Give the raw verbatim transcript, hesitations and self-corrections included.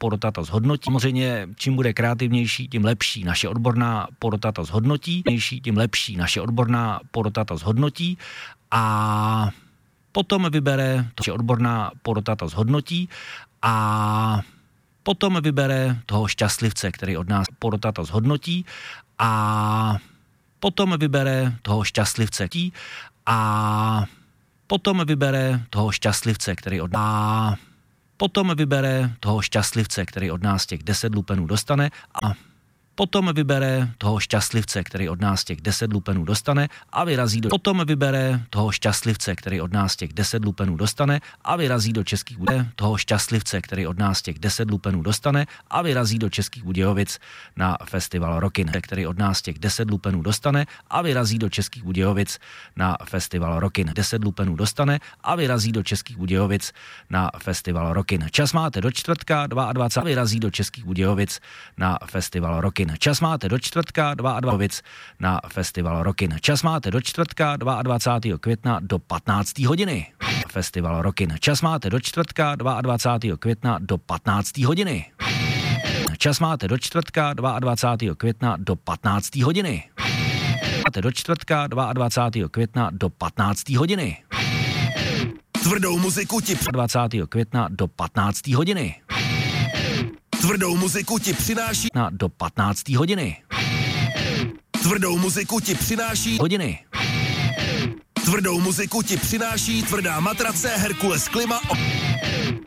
porota to zhodnotí. Samozřejmě, čím bude kreativnější, tím lepší. Naše odborná porota to zhodnotí. Tím lepší. Naše odborná porota to zhodnotí. A potom vybere, to odborná porota to zhodnotí. A potom vybere toho šťastlivce, který od nás porota to zhodnotí. A potom vybere toho šťastlivce. A potom vybere toho šťastlivce, který od nás... A potom vybere toho šťastlivce, který od nás těch deset lupenů dostane. A potom vybere toho šťastlivce, který od nás těch deset lupenů dostane a vyrazí do... Potom vybere toho šťastlivce, který od nás těch deset lupenů dostane a vyrazí do Českých Budějovic. Toho šťastlivce, který od nás těch deset lupenů dostane a vyrazí do Českých Budějovic na festival Rockin, který od nás těch deset lupenů dostane a vyrazí do Českých Budějovic na festival Rockin. deset lupenů dostane a vyrazí do Českých Budějovic na festival Rockin. Čas máte do čtvrtka dvacátého druhého vyrazí do Českých Budějovic na festival Rockin. Čas máte do čtvrtka dvacátého druhého na festival Rockin. Čas máte do čtvrtka dvacátého druhého května do patnácté hodiny. Festival Rockin. Čas máte do čtvrtka dvacátého druhého května do patnácté hodiny. Čas máte do čtvrtka dvacátého druhého května do patnácté hodiny. Máte do čtvrtka dvacátého druhého května do patnácté hodiny. Tvrdou muziku ti dvacátého května do patnácté hodiny. Tvrdou muziku ti přináší Na do patnácté hodiny. Tvrdou muziku ti přináší Hodiny. Tvrdou muziku ti přináší tvrdá matrace Herkules Klima.